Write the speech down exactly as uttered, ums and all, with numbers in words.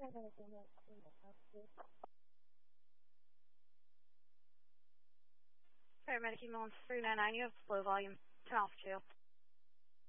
Paramedic one three nine nine, you have low volume. Turn off two.